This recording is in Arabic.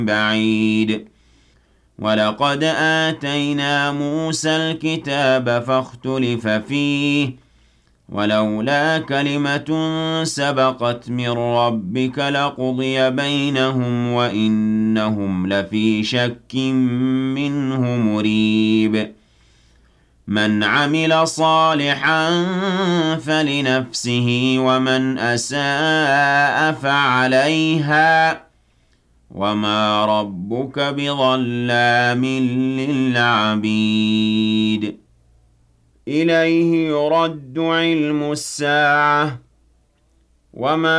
بعيد ولقد آتينا موسى الكتاب فاختلف فيه ولولا كلمة سبقت من ربك لقضي بينهم وإنهم لفي شك منه مريب من عمل صالحا فلنفسه ومن أساء فعليها وما ربك بظلام للعبيد إليه يرد علم الساعة وما